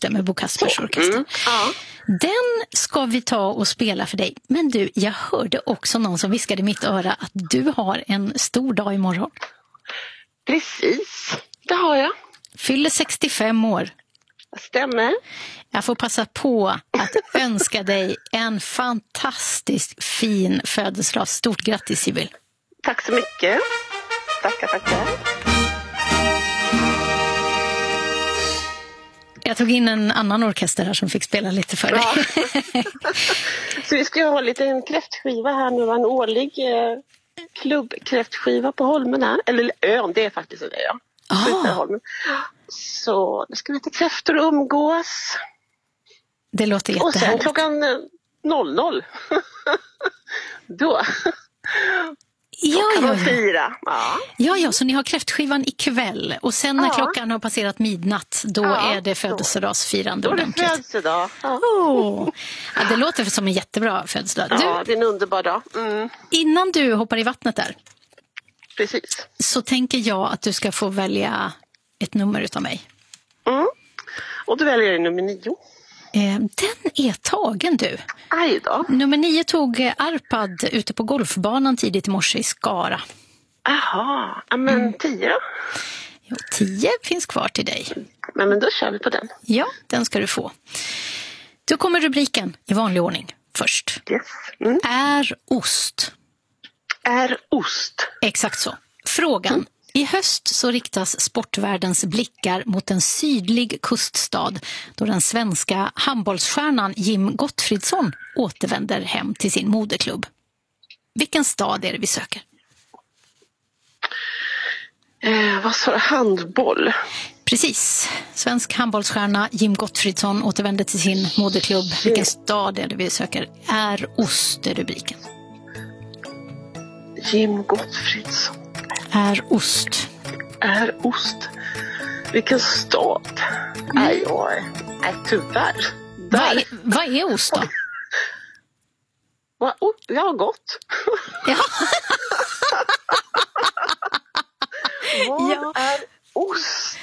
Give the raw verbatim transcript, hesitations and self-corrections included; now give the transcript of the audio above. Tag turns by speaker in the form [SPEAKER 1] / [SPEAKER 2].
[SPEAKER 1] det med Bo Kaspers orkester.
[SPEAKER 2] Mm, ja.
[SPEAKER 1] Den ska vi ta och spela för dig. Men du, jag hörde också någon som viskade i mitt öra att du har en stor dag imorgon.
[SPEAKER 2] Precis, det har jag.
[SPEAKER 1] Fyller sextiofem år.
[SPEAKER 2] Stämmer.
[SPEAKER 1] Jag får passa på att önska dig en fantastiskt fin födelsedag. Stort grattis, Sibyl.
[SPEAKER 2] Tack så mycket. Tackar, tackar.
[SPEAKER 1] Jag tog in en annan orkester här som fick spela lite för dig.
[SPEAKER 2] Ja. Så vi ska ha lite en kräftskiva här nu, en årlig eh, klubbkräftskiva på Holmen här. Eller ön, det är faktiskt en ö.
[SPEAKER 1] Ah.
[SPEAKER 2] Så det ska vi äta kräftor och umgås.
[SPEAKER 1] Det låter jättehärligt.
[SPEAKER 2] Och sen klockan noll noll. Då.
[SPEAKER 1] Ja,
[SPEAKER 2] kan
[SPEAKER 1] ja,
[SPEAKER 2] man fira.
[SPEAKER 1] Ja. ja, ja, så ni har kräftskivan ikväll. Och sen när
[SPEAKER 2] ja.
[SPEAKER 1] klockan har passerat midnatt, då ja, är det födelsedagsfirande ordentligt.
[SPEAKER 2] Då är det födelsedag. Ja.
[SPEAKER 1] Oh. Ja, det låter som en jättebra födelsedag.
[SPEAKER 2] Ja, det är en underbar dag. Mm.
[SPEAKER 1] Innan du hoppar i vattnet där.
[SPEAKER 2] Precis.
[SPEAKER 1] Så tänker jag att du ska få välja ett nummer utav mig.
[SPEAKER 2] Mm. Och du väljer nummer nio.
[SPEAKER 1] Den är tagen, du.
[SPEAKER 2] Aj då.
[SPEAKER 1] Nummer nio tog Arpad ute på golfbanan tidigt i morse i Skara.
[SPEAKER 2] Jaha, men mm. tio då?
[SPEAKER 1] Jo, tio finns kvar till dig.
[SPEAKER 2] Men, men då kör vi på den.
[SPEAKER 1] Ja, den ska du få. Då kommer rubriken i vanlig ordning först.
[SPEAKER 2] Yes. Mm.
[SPEAKER 1] Är ost.
[SPEAKER 2] Är ost.
[SPEAKER 1] Exakt så. Frågan. Mm. I höst så riktas sportvärldens blickar mot en sydlig kuststad då den svenska handbollsstjärnan Jim Gottfridsson återvänder hem till sin moderklubb. Vilken stad är det vi söker?
[SPEAKER 2] Eh, vad sa du? Handboll?
[SPEAKER 1] Precis. Svensk handbollsstjärna Jim Gottfridsson återvänder till sin moderklubb. Vilken stad är det vi söker? Är ost är rubriken.
[SPEAKER 2] Jim Gottfridsson.
[SPEAKER 1] Är ost.
[SPEAKER 2] Är ost. Vilken stad? Mm. Nej, nej, tyvärr.
[SPEAKER 1] Vad är, vad är ost då?
[SPEAKER 2] Vad, oh, ja, gott.
[SPEAKER 1] Ja.
[SPEAKER 2] Vad ja. är ost?